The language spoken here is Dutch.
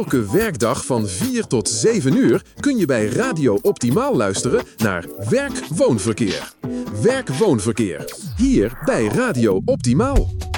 Elke werkdag van 4 tot 7 uur kun je bij Radio Optimaal luisteren naar Werk-Woonverkeer. Werk-Woonverkeer. Hier bij Radio Optimaal.